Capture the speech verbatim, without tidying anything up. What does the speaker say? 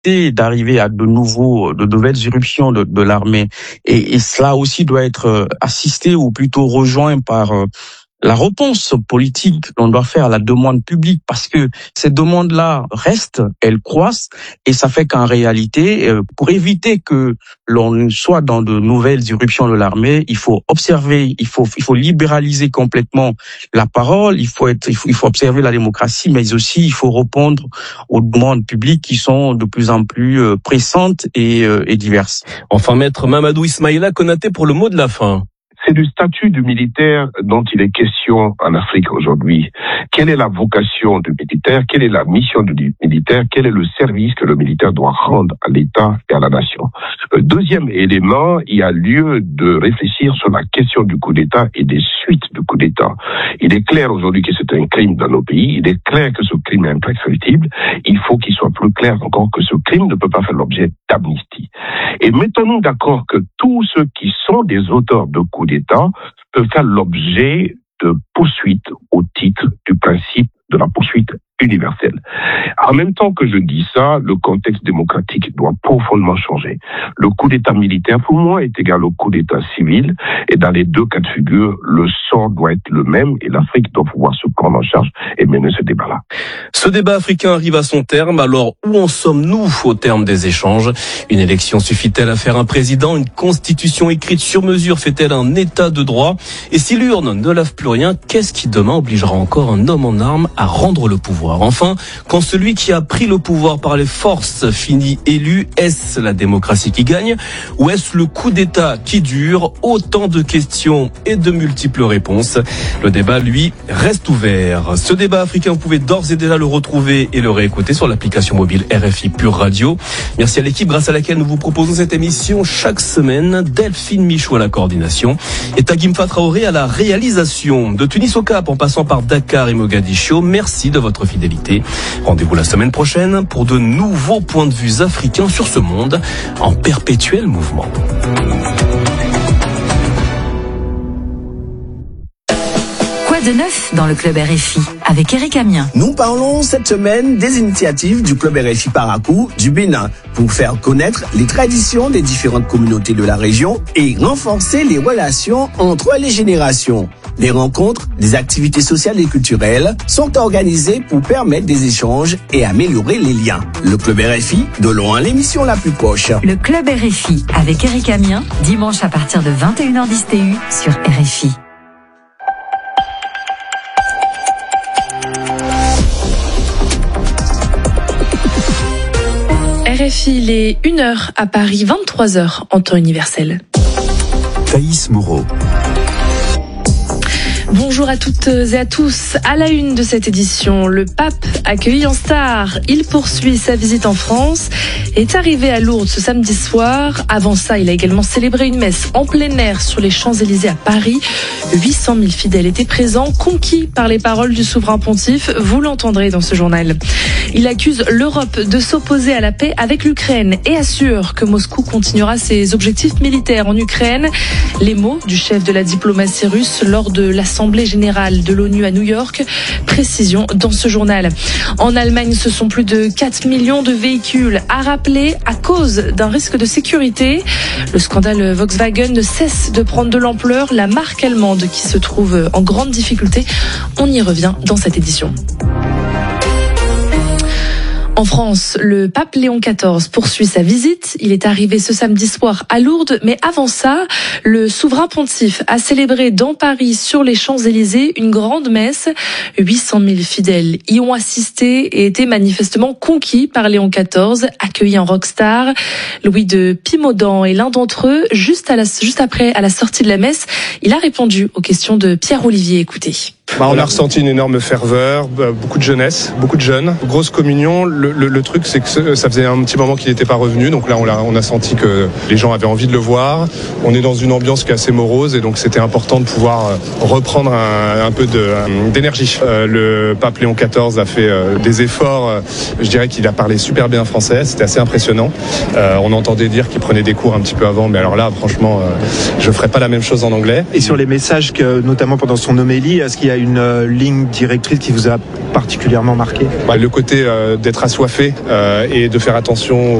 éviter d'arriver à de nouveaux, de nouvelles éruptions de, de l'armée. Et, et cela aussi doit être assisté ou plutôt rejoint par euh, la réponse politique qu'on doit faire à la demande publique, parce que ces demandes-là restent, elles croissent, et ça fait qu'en réalité, pour éviter que l'on soit dans de nouvelles irruptions de l'armée, il faut observer, il faut, il faut libéraliser complètement la parole, il faut être, il faut, il faut observer la démocratie, mais aussi il faut répondre aux demandes publiques qui sont de plus en plus pressantes et, et diverses. Enfin, maître Mamadou Ismaïla Konaté pour le mot de la fin. C'est du statut du militaire dont il est question en Afrique aujourd'hui. Quelle est la vocation du militaire? Quelle est la mission du militaire? Quel est le service que le militaire doit rendre à l'État et à la nation? Deuxième élément, il y a lieu de réfléchir sur la question du coup d'État et des suites du coup d'État. Il est clair aujourd'hui que c'est un crime dans nos pays. Il est clair que ce crime est imprescriptible. Il faut qu'il soit plus clair encore que ce crime ne peut pas faire l'objet d'amnistie. Et mettons-nous d'accord que tous ceux qui sont des auteurs de coups d'État peuvent faire l'objet de poursuites au titre du principe de la poursuite universelle. En même temps que je dis ça, le contexte démocratique doit profondément changer. Le coup d'État militaire, pour moi, est égal au coup d'État civil, et dans les deux cas de figure, le sort doit être le même, et l'Afrique doit pouvoir se prendre en charge et mener ce débat-là. Ce débat africain arrive à son terme, alors où en sommes-nous au terme des échanges? Une élection suffit-elle à faire un président? Une constitution écrite sur mesure fait-elle un état de droit? Et si l'urne ne lave plus rien, qu'est-ce qui demain obligera encore un homme en armes à rendre le pouvoir? Enfin, quand celui qui a pris le pouvoir par les forces finit élu, est-ce la démocratie qui gagne ou est-ce le coup d'État qui dure? Autant de questions et de multiples réponses. Le débat, lui, reste ouvert. Ce débat africain, vous pouvez d'ores et déjà le retrouver et le réécouter sur l'application mobile R F I Pure Radio. Merci à l'équipe grâce à laquelle nous vous proposons cette émission chaque semaine. Delphine Michou à la coordination et Tagimfa Traoré à la réalisation. De Tunis au Cap en passant par Dakar et Mogadiscio, merci de votre fidélité. Rendez-vous la semaine prochaine pour de nouveaux points de vue africains sur ce monde en perpétuel mouvement. Quoi de neuf dans le Club R F I avec Eric Amien? Nous parlons cette semaine des initiatives du Club R F I Parakou du Bénin pour faire connaître les traditions des différentes communautés de la région et renforcer les relations entre les générations. Des rencontres, des activités sociales et culturelles sont organisées pour permettre des échanges et améliorer les liens. Le Club R F I, de loin l'émission la plus proche. Le Club R F I avec Eric Amien, dimanche à partir de vingt et une heures dix T U sur R F I. R F I, il est une heure à Paris, vingt-trois heures en temps universel. Thaïs Moreau. Bonjour à toutes et à tous. À la une de cette édition, le pape accueilli en star. Il poursuit sa visite en France et est arrivé à Lourdes ce samedi soir. Avant ça, il a également célébré une messe en plein air sur les Champs-Élysées à Paris. huit cent mille fidèles étaient présents, conquis par les paroles du souverain pontife. Vous l'entendrez dans ce journal. Il accuse l'Europe de s'opposer à la paix avec l'Ukraine et assure que Moscou continuera ses objectifs militaires en Ukraine. Les mots du chef de la diplomatie russe lors de l'Assemblée générale de l'ONU à New York. Précision dans ce journal. En Allemagne, ce sont plus de quatre millions de véhicules à rappeler à cause d'un risque de sécurité. Le scandale Volkswagen ne cesse de prendre de l'ampleur. La marque allemande qui se trouve en grande difficulté. On y revient dans cette édition. En France, le pape Léon quatorze poursuit sa visite. Il est arrivé ce samedi soir à Lourdes, mais avant ça, le souverain pontife a célébré dans Paris, sur les Champs-Élysées, une grande messe. huit cent mille fidèles y ont assisté et étaient manifestement conquis par Léon quatorze, accueilli en rockstar. Louis de Pimaudan est l'un d'entre eux. Juste, à la, juste après, à la sortie de la messe, il a répondu aux questions de Pierre-Olivier. Écoutez. Bah, on a ressenti une énorme ferveur, beaucoup de jeunesse, beaucoup de jeunes, grosse communion. Le, le, le truc, c'est que ça faisait un petit moment qu'il n'était pas revenu, donc là on a, on a senti que les gens avaient envie de le voir. On est dans une ambiance qui est assez morose et donc c'était important de pouvoir reprendre un, un peu de, d'énergie. Euh, le pape Léon quatorze a fait euh, des efforts, euh, je dirais qu'il a parlé super bien français, c'était assez impressionnant. Euh, on entendait dire qu'il prenait des cours un petit peu avant, mais alors là franchement, euh, je ne ferais pas la même chose en anglais. Et sur les messages, que, notamment pendant son homélie, est-ce qu'il y a une euh, ligne directrice qui vous a particulièrement marqué? Bah, le côté euh, d'être assoiffé euh, et de faire attention